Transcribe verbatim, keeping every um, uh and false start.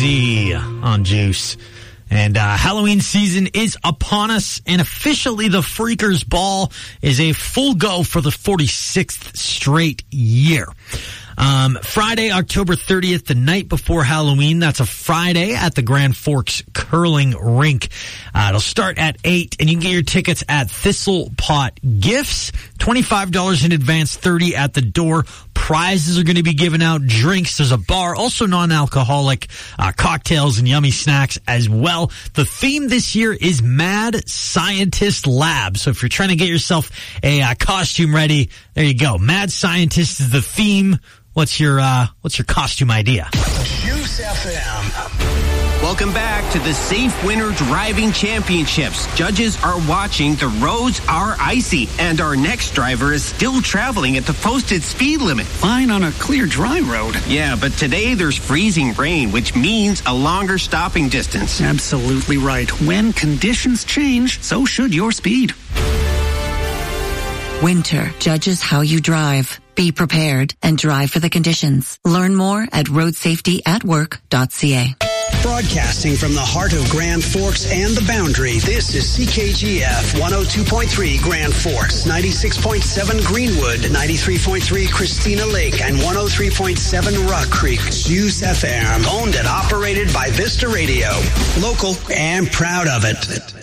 On Juice. And uh, Halloween season is upon us, and officially the Freakers Ball is a full go for the forty-sixth straight year. Um, Friday, October thirtieth, the night before Halloween. That's a Friday at the Grand Forks Curling Rink. Uh, it'll start at eight, and you can get your tickets at Thistle Pot Gifts. twenty-five dollars in advance, thirty dollars at the door. Prizes are going to be given out, drinks. There's a bar, also non-alcoholic, uh, cocktails and yummy snacks as well. The theme this year is Mad Scientist Lab. So if you're trying to get yourself a uh, costume ready, there you go. Mad Scientist is the theme. What's your uh, what's your costume idea? Juice F M. Welcome back to the Safe Winter Driving Championships. Judges are watching, the roads are icy, and our next driver is still traveling at the posted speed limit. Fine on a clear, dry road. Yeah, but today there's freezing rain, which means a longer stopping distance. Absolutely right. When conditions change, so should your speed. Winter judges how you drive. Be prepared and drive for the conditions. Learn more at road safety at work dot c a. Broadcasting from the heart of Grand Forks and the Boundary, this is C K G F one oh two point three Grand Forks, ninety-six point seven Greenwood, ninety-three point three Christina Lake, and one oh three point seven Rock Creek. Juice F M, owned and operated by Vista Radio. Local and proud of it.